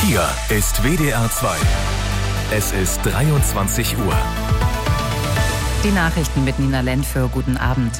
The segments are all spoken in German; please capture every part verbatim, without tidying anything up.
Hier ist W D R zwei. Es ist dreiundzwanzig Uhr. Die Nachrichten mit Nina Lentföhr. Guten Abend.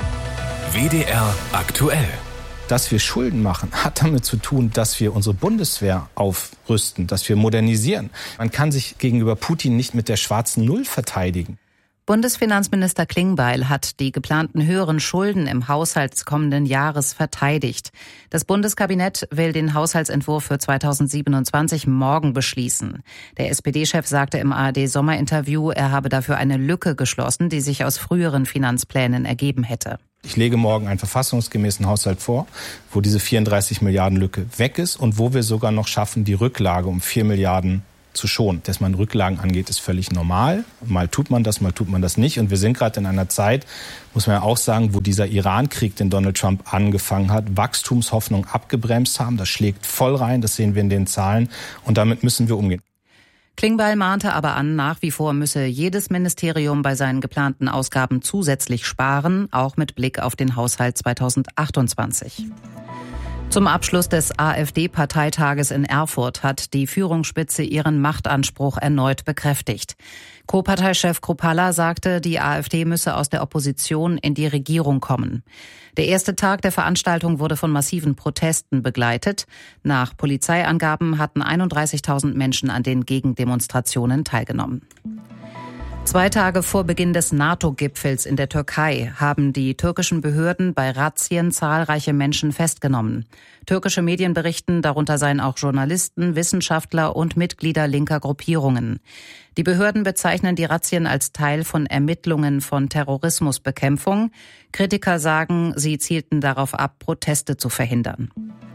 W D R aktuell. Dass wir Schulden machen, hat damit zu tun, dass wir unsere Bundeswehr aufrüsten, dass wir modernisieren. Man kann sich gegenüber Putin nicht mit der schwarzen Null verteidigen. Bundesfinanzminister Klingbeil hat die geplanten höheren Schulden im Haushalt des kommenden Jahres verteidigt. Das Bundeskabinett will den Haushaltsentwurf für zweitausendsiebenundzwanzig morgen beschließen. Der S P D-Chef sagte im A R D-Sommerinterview, er habe dafür eine Lücke geschlossen, die sich aus früheren Finanzplänen ergeben hätte. Ich lege morgen einen verfassungsgemäßen Haushalt vor, wo diese vierunddreißig Milliarden Lücke weg ist und wo wir sogar noch schaffen, die Rücklage um vier Milliarden zu schonen. Dass man Rücklagen angeht, ist völlig normal. Mal tut man das, mal tut man das nicht. Und wir sind gerade in einer Zeit, muss man ja auch sagen, wo dieser Iran-Krieg, den Donald Trump angefangen hat, Wachstumshoffnung abgebremst haben. Das schlägt voll rein, das sehen wir in den Zahlen. Und damit müssen wir umgehen. Klingbeil mahnte aber an, nach wie vor müsse jedes Ministerium bei seinen geplanten Ausgaben zusätzlich sparen, auch mit Blick auf den Haushalt zweitausendachtundzwanzig. Zum Abschluss des AfD-Parteitages in Erfurt hat die Führungsspitze ihren Machtanspruch erneut bekräftigt. Co-Parteichef Kruppalla sagte, die AfD müsse aus der Opposition in die Regierung kommen. Der erste Tag der Veranstaltung wurde von massiven Protesten begleitet. Nach Polizeiangaben hatten einunddreißigtausend Menschen an den Gegendemonstrationen teilgenommen. Zwei Tage vor Beginn des NATO-Gipfels in der Türkei haben die türkischen Behörden bei Razzien zahlreiche Menschen festgenommen. Türkische Medien berichten, darunter seien auch Journalisten, Wissenschaftler und Mitglieder linker Gruppierungen. Die Behörden bezeichnen die Razzien als Teil von Ermittlungen von Terrorismusbekämpfung. Kritiker sagen, sie zielten darauf ab, Proteste zu verhindern.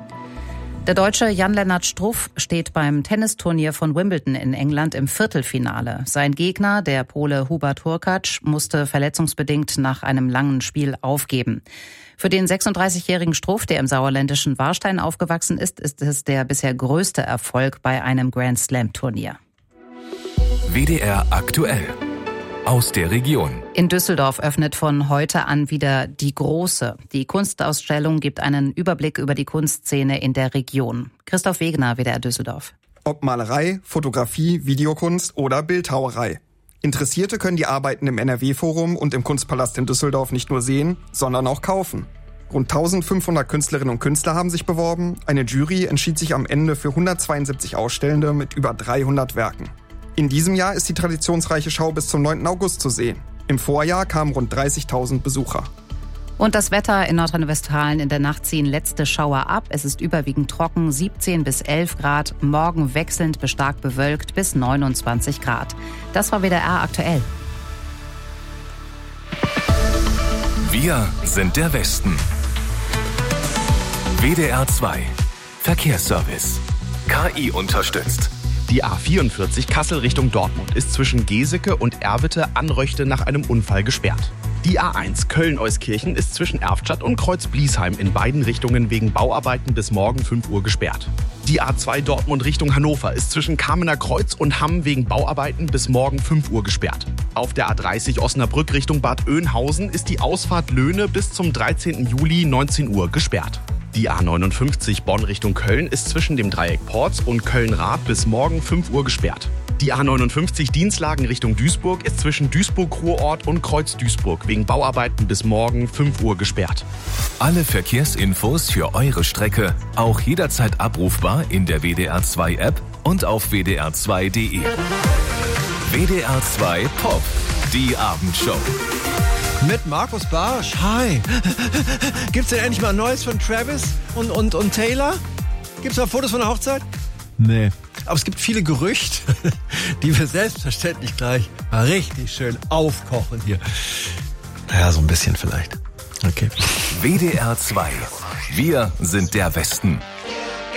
Der Deutsche Jan-Lennart Struff steht beim Tennisturnier von Wimbledon in England im Viertelfinale. Sein Gegner, der Pole Hubert Hurkacz, musste verletzungsbedingt nach einem langen Spiel aufgeben. Für den sechsunddreißigjährigen Struff, der im sauerländischen Warstein aufgewachsen ist, ist es der bisher größte Erfolg bei einem Grand-Slam-Turnier. W D R aktuell. Aus der Region. In Düsseldorf öffnet von heute an wieder die Große. Die Kunstausstellung gibt einen Überblick über die Kunstszene in der Region. Christoph Wegener, W D R Düsseldorf. Ob Malerei, Fotografie, Videokunst oder Bildhauerei. Interessierte können die Arbeiten im N R W-Forum und im Kunstpalast in Düsseldorf nicht nur sehen, sondern auch kaufen. Rund eintausendfünfhundert Künstlerinnen und Künstler haben sich beworben. Eine Jury entschied sich am Ende für hundertzweiundsiebzig Ausstellende mit über dreihundert Werken. In diesem Jahr ist die traditionsreiche Schau bis zum neunten August zu sehen. Im Vorjahr kamen rund dreißigtausend Besucher. Und das Wetter in Nordrhein-Westfalen: in der Nacht ziehen letzte Schauer ab. Es ist überwiegend trocken, siebzehn bis elf Grad. Morgen wechselnd bis stark bewölkt bis neunundzwanzig Grad. Das war W D R aktuell. Wir sind der Westen. W D R zwei. Verkehrsservice. K I unterstützt. Die A vierundvierzig Kassel Richtung Dortmund ist zwischen Geseke und Erwitte an Röchte nach einem Unfall gesperrt. Die A eins Köln-Euskirchen ist zwischen Erftstadt und Kreuz-Bliesheim in beiden Richtungen wegen Bauarbeiten bis morgen fünf Uhr gesperrt. Die A zwei Dortmund Richtung Hannover ist zwischen Kamener Kreuz und Hamm wegen Bauarbeiten bis morgen fünf Uhr gesperrt. Auf der A dreißig Osnabrück Richtung Bad Oeynhausen ist die Ausfahrt Löhne bis zum dreizehnten Juli neunzehn Uhr gesperrt. Die A neunundfünfzig Bonn Richtung Köln ist zwischen dem Dreieck Porz und Köln-Rath bis morgen fünf Uhr gesperrt. Die A neunundfünfzig Dienstlagen Richtung Duisburg ist zwischen Duisburg-Ruhrort und Kreuz-Duisburg wegen Bauarbeiten bis morgen fünf Uhr gesperrt. Alle Verkehrsinfos für eure Strecke auch jederzeit abrufbar in der W D R zwei App und auf w d r zwei punkt d e. W D R zwei Pop, die Abendshow. Mit Markus Barsch. Hi. Gibt's denn endlich mal Neues von Travis und, und, und Taylor? Gibt's mal Fotos von der Hochzeit? Nee. Aber es gibt viele Gerüchte, die wir selbstverständlich gleich mal richtig schön aufkochen hier. Naja, so ein bisschen vielleicht. Okay. W D R zwei. Wir sind der Westen.